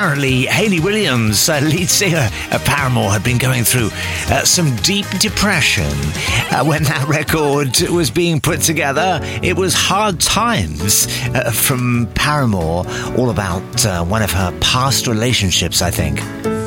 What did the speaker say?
apparently Hayley Williams, lead singer of Paramore, had been going through some deep depression when that record was being put together. It was Hard Times from Paramore, all about one of her past relationships, I think.